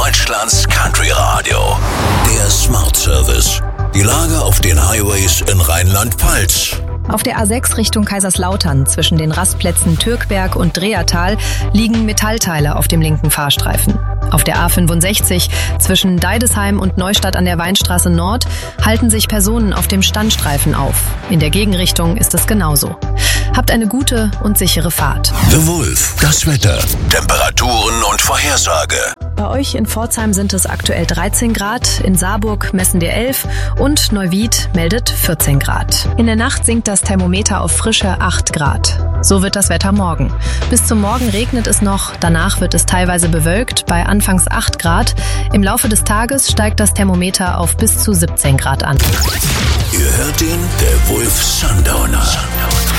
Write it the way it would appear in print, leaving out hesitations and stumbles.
Deutschlands Country Radio. Der Smart Service. Die Lage auf den Highways in Rheinland-Pfalz. Auf der A6 Richtung Kaiserslautern zwischen den Rastplätzen Türkberg und Drehertal liegen Metallteile auf dem linken Fahrstreifen. Auf der A65 zwischen Deidesheim und Neustadt an der Weinstraße Nord halten sich Personen auf dem Standstreifen auf. In der Gegenrichtung ist es genauso. Habt eine gute und sichere Fahrt. The Wolf, das Wetter, Temperaturen und Vorhersage. Bei euch in Pforzheim sind es aktuell 13 Grad, in Saarburg messen wir 11 und Neuwied meldet 14 Grad. In der Nacht sinkt das Thermometer auf frische 8 Grad. So wird das Wetter morgen. Bis zum Morgen regnet es noch, danach wird es teilweise bewölkt bei anfangs 8 Grad. Im Laufe des Tages steigt das Thermometer auf bis zu 17 Grad an. Ihr hört ihn, der Wolf Sundowner.